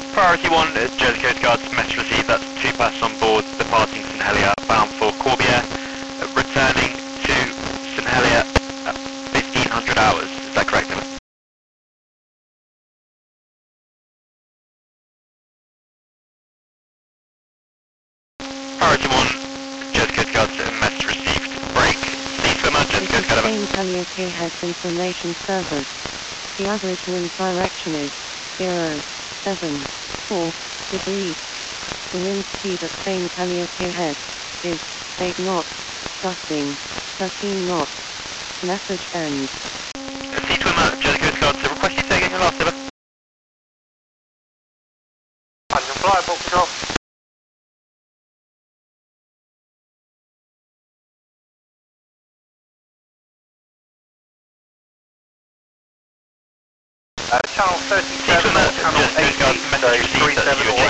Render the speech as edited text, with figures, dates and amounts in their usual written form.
Priority 1, Jersey Coast Guard's message received, that's 2 passengers on board departing St Helier bound for Corbière, returning to St Helier at 1500 hours. Is that correct? Priority 1, Jersey Coast Guard's message received. Break. Sea swimmer, Jersey Coast Guard. This is Calliope has information service. The average wind direction is 074 degrees. The wind speed at St. Calliope Head is 8 knots, gusting 13 knots. Message ends. Sea swimmer, Jersey Coast Guard, so request you take in your last over. London Flight, Port Control. Channel 37 or Channel 80, so 37 or